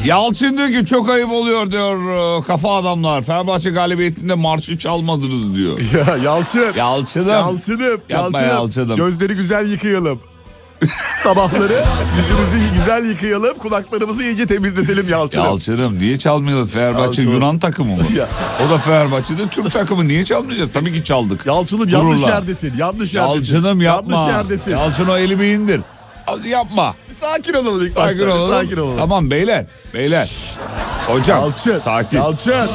Yalçın diyor ki çok ayıp oluyor diyor kafa adamlar. Fenerbahçe galibiyetinde marşı çalmadınız diyor. Ya Yalçın. Yalçınım. Yapma Yalçınım. Gözleri güzel yıkayalım. Sabahları yüzümüzü güzel yıkayalım. Kulaklarımızı iyice temizletelim Yalçınım. Yalçınım niye çalmıyoruz? Fenerbahçe Yalçın. Yunan takımı mı? Ya. O da Fenerbahçe'de Türk takımı. Niye çalmayacağız? Tabii ki çaldık. Yalçınım Gururla. yanlış yerdesin. Yanlış yerdesin. Yalçınım yapma. Yanlış yerdesin. Yalçın o elimi indir. Yapma. Sakin olalım ilk Sakin başta. olalım. Sakin olalım. Tamam beyler. Hocam Yalçın. sakin. Yalçın.